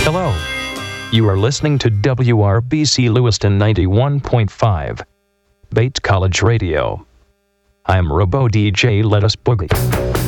Hello. You are listening to WRBC Lewiston 91.5, Bates College Radio. I'm Robo DJ Let Us Boogie.